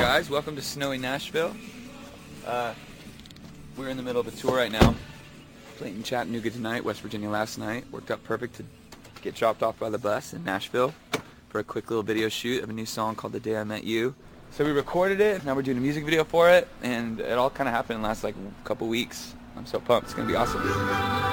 guys? Welcome to snowy Nashville. We're in the middle of a tour right now. Playing in Chattanooga tonight, West Virginia last night. Worked out perfect to get dropped off by the bus in Nashville for a quick little video shoot of a new song called The Day I Met You. So we recorded it, now we're doing a music video for it, and it all kind of happened in the last like couple weeks. I'm so pumped, it's going to be awesome.